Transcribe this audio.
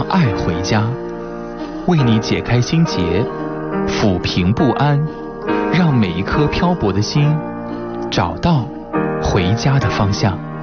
爱回家，为你解开心结，抚平不安，让每一颗漂泊的心找到回家的方向。